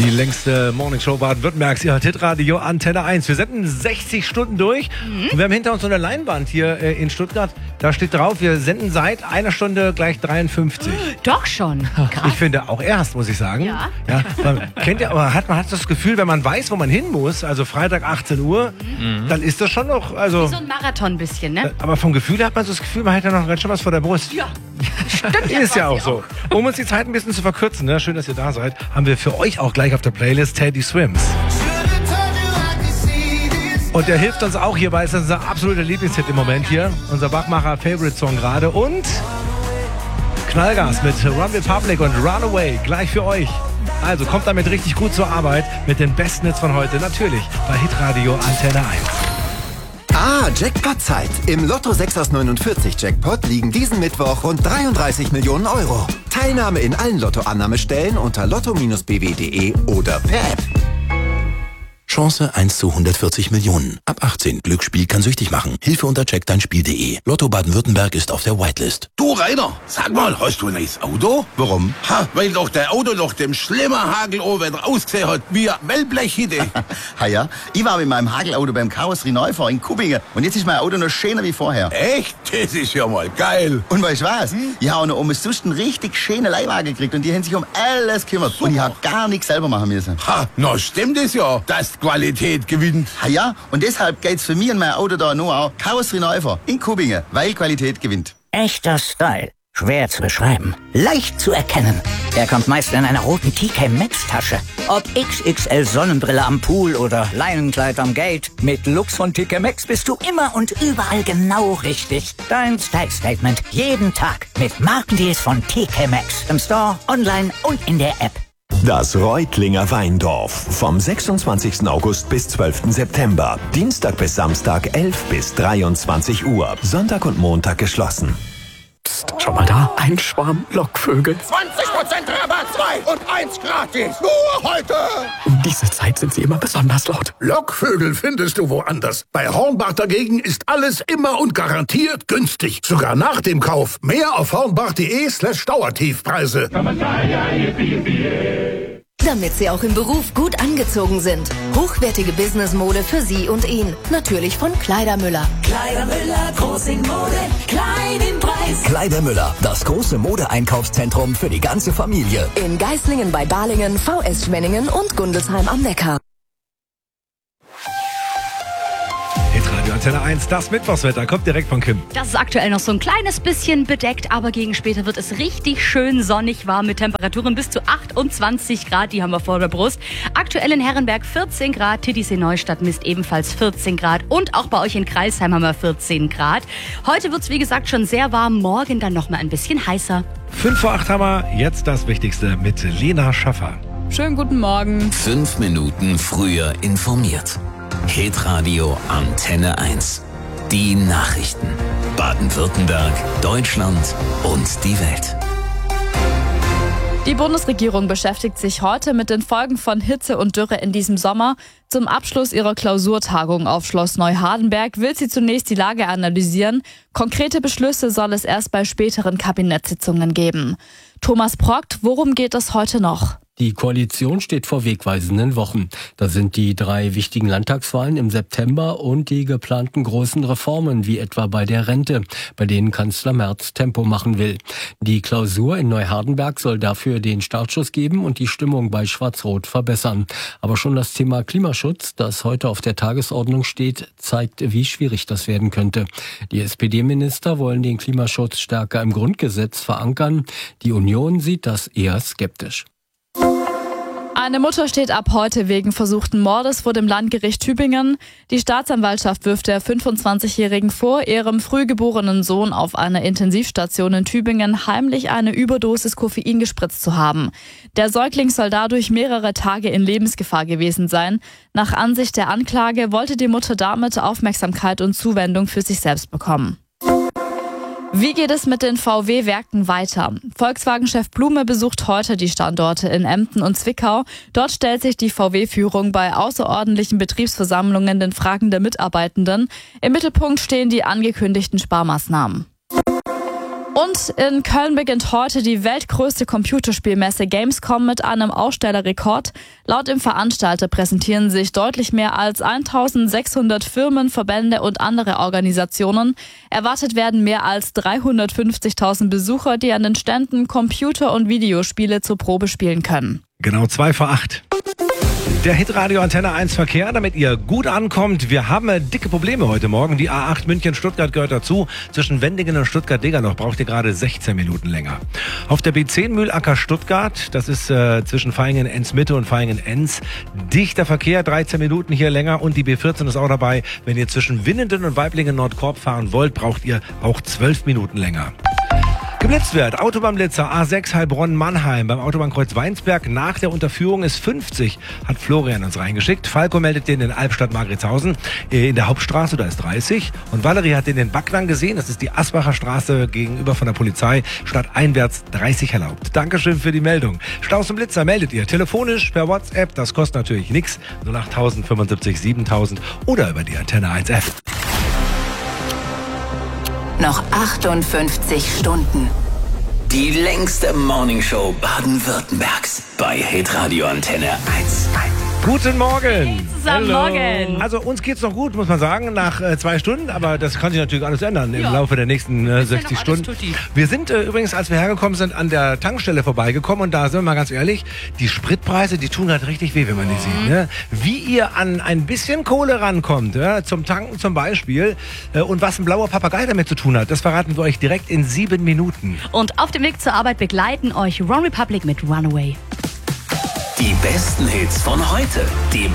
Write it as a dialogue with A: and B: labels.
A: Die längste Morningshow Baden-Württembergs, ihr hört Hitradio Antenne 1. Wir senden 60 Stunden durch und wir haben hinter uns so eine Leinwand hier in Stuttgart. Da steht drauf, wir senden seit einer Stunde gleich 53.
B: Doch schon. Krass.
A: Ich finde auch erst, muss ich sagen.
B: Ja.
A: Man hat das Gefühl, wenn man weiß, wo man hin muss, also Freitag 18 Uhr, dann ist das schon noch... Also,
B: wie so ein Marathon ein bisschen, ne?
A: aber vom Gefühl her hat man so das Gefühl, man hat ja noch ganz schön was vor der Brust.
B: Ja, stimmt.
A: Ist ja auch so. Um uns die Zeit ein bisschen zu verkürzen, ne? Schön, dass ihr da seid, haben wir für euch auch gleich auf der Playlist Teddy Swims. Und der hilft uns auch hierbei, ist unser absoluter Lieblingshit im Moment hier. Unser Wachmacher-Favorite-Song gerade. Und Knallgas mit Run Republic und Runaway gleich für euch. Also kommt damit richtig gut zur Arbeit mit den besten Hits von heute. Natürlich bei Hitradio Antenne 1.
C: Jackpot-Zeit. Im Lotto 6 aus 49 Jackpot liegen diesen Mittwoch rund 33 Millionen Euro. Teilnahme in allen Lotto-Annahmestellen unter lotto-bw.de oder per App.
D: Chance 1 zu 140 Millionen. Ab 18. Glücksspiel kann süchtig machen. Hilfe unter checkdeinspiel.de. Lotto Baden-Württemberg ist auf der Whitelist.
E: Du Rainer, sag mal, hast du ein neues Auto?
C: Warum?
E: Weil doch der Auto noch dem schlimmen Hagelohrwetter ausgesehen hat, wie ein Wellblechhitte.
F: Ja, ich war mit meinem Hagelauto beim Karosserieneufahrer in Kubbingen und jetzt ist mein Auto noch schöner wie vorher.
E: Echt? Das ist ja mal geil.
F: Und weißt du was? Ich habe noch umsonst einen richtig schönen Leihwagen gekriegt und die haben sich um alles gekümmert.
E: Super.
F: Und ich habe gar nichts selber machen müssen.
E: Na stimmt es ja, dass die Qualität gewinnt.
F: Ja, und deshalb geht's für mich und mein Auto da nur auch Karosserieneufahrer in Kubbingen, weil Qualität gewinnt.
G: Echter Style. Schwer zu beschreiben. Leicht zu erkennen. Er kommt meist in einer roten TK Maxx Tasche. Ob XXL Sonnenbrille am Pool oder Leinenkleid am Gate. Mit Looks von TK Maxx bist du immer und überall genau richtig. Dein Style Statement jeden Tag mit Markendeals von TK Maxx. Im Store, online und in der App.
H: Das Reutlinger Weindorf vom 26. August bis 12. September. Dienstag bis Samstag 11 bis 23 Uhr. Sonntag und Montag geschlossen.
I: Psst, schau mal da, ein Schwarm Lockvögel.
E: 20% Rabatt, 2 und 1 gratis. Nur heute.
I: Um diese Zeit sind sie immer besonders laut.
J: Lockvögel findest du woanders. Bei Hornbach dagegen ist alles immer und garantiert günstig. Sogar nach dem Kauf. Mehr auf hornbach.de/Dauertiefpreise.
K: Damit Sie auch im Beruf gut angezogen sind. Hochwertige Businessmode für Sie und ihn. Natürlich von Kleidermüller.
L: Kleidermüller, groß in Mode, klein im Preis.
M: Kleidermüller, das große Modeeinkaufszentrum für die ganze Familie.
K: In Geislingen bei Balingen, VS Schwenningen und Gundelsheim am Neckar.
A: Hitradio Antenne 1, das Mittwochswetter kommt direkt von Kim.
B: Das ist aktuell noch so ein kleines bisschen bedeckt, aber gegen später wird es richtig schön sonnig warm mit Temperaturen bis zu 28 Grad. Die haben wir vor der Brust. Aktuell in Herrenberg 14 Grad, Titisee Neustadt misst ebenfalls 14 Grad und auch bei euch in Kreilsheim haben wir 14 Grad. Heute wird es wie gesagt schon sehr warm, morgen dann noch mal ein bisschen heißer.
A: 5 vor 8 haben wir jetzt das Wichtigste mit Lena Schaffer.
N: Schönen guten Morgen.
D: 5 Minuten früher informiert. Hitradio Antenne 1. Die Nachrichten. Baden-Württemberg, Deutschland und die Welt.
N: Die Bundesregierung beschäftigt sich heute mit den Folgen von Hitze und Dürre in diesem Sommer. Zum Abschluss ihrer Klausurtagung auf Schloss Neuhardenberg will sie zunächst die Lage analysieren. Konkrete Beschlüsse soll es erst bei späteren Kabinettssitzungen geben. Thomas Progt, worum geht es heute noch?
O: Die Koalition steht vor wegweisenden Wochen. Da sind die 3 wichtigen Landtagswahlen im September und die geplanten großen Reformen, wie etwa bei der Rente, bei denen Kanzler Merz Tempo machen will. Die Klausur in Neuhardenberg soll dafür den Startschuss geben und die Stimmung bei Schwarz-Rot verbessern. Aber schon das Thema Klimaschutz, das heute auf der Tagesordnung steht, zeigt, wie schwierig das werden könnte. Die SPD-Minister wollen den Klimaschutz stärker im Grundgesetz verankern. Die Union sieht das eher skeptisch.
N: Eine Mutter steht ab heute wegen versuchten Mordes vor dem Landgericht Tübingen. Die Staatsanwaltschaft wirft der 25-Jährigen vor, ihrem frühgeborenen Sohn auf einer Intensivstation in Tübingen heimlich eine Überdosis Koffein gespritzt zu haben. Der Säugling soll dadurch mehrere Tage in Lebensgefahr gewesen sein. Nach Ansicht der Anklage wollte die Mutter damit Aufmerksamkeit und Zuwendung für sich selbst bekommen. Wie geht es mit den VW-Werken weiter? Volkswagen-Chef Blume besucht heute die Standorte in Emden und Zwickau. Dort stellt sich die VW-Führung bei außerordentlichen Betriebsversammlungen den Fragen der Mitarbeitenden. Im Mittelpunkt stehen die angekündigten Sparmaßnahmen. Und in Köln beginnt heute die weltgrößte Computerspielmesse Gamescom mit einem Ausstellerrekord. Laut dem Veranstalter präsentieren sich deutlich mehr als 1600 Firmen, Verbände und andere Organisationen. Erwartet werden mehr als 350.000 Besucher, die an den Ständen Computer- und Videospiele zur Probe spielen können.
A: Genau 7:55. Der Hitradio Antenne 1 Verkehr, damit ihr gut ankommt. Wir haben dicke Probleme heute Morgen. Die A8 München-Stuttgart gehört dazu. Zwischen Wendingen und Stuttgart-Degerloch braucht ihr gerade 16 Minuten länger. Auf der B10 Mühlacker-Stuttgart, das ist zwischen Vaihingen-Enz-Mitte und Vaihingen-Enz, dichter Verkehr, 13 Minuten hier länger. Und die B14 ist auch dabei. Wenn ihr zwischen Winnenden und Weiblingen-Nordkorb fahren wollt, braucht ihr auch 12 Minuten länger. Geblitzt wird, Autobahnblitzer A6 Heilbronn-Mannheim beim Autobahnkreuz Weinsberg. Nach der Unterführung ist 50, hat Florian uns reingeschickt. Falco meldet den in Albstadt-Margritshausen in der Hauptstraße, da ist 30. Und Valerie hat den in Backnang gesehen, das ist die Asbacher Straße gegenüber von der Polizei, stadteinwärts 30 erlaubt. Dankeschön für die Meldung. Staus und Blitzer meldet ihr telefonisch, per WhatsApp, das kostet natürlich nichts, 08000 75 7000 oder über die Antenne 1 App.
L: Noch 58 Stunden.
M: Die längste Morningshow Baden-Württembergs bei Hitradio Antenne 1.
A: Guten Morgen.
B: Zusammen morgen.
A: Also uns geht's noch gut, muss man sagen, nach 2 Stunden, aber das kann sich natürlich alles ändern im Laufe der nächsten 60 Stunden. Wir sind übrigens, als wir hergekommen sind, an der Tankstelle vorbeigekommen und da sind wir mal ganz ehrlich, die Spritpreise, die tun halt richtig weh, wenn man die sieht. Ne? Wie ihr an ein bisschen Kohle rankommt, ja, zum Tanken zum Beispiel, und was ein blauer Papagei damit zu tun hat, das verraten wir euch direkt in 7 Minuten.
B: Und auf dem Weg zur Arbeit begleiten euch OneRepublic mit Runaway.
M: Die besten Hits von heute. Die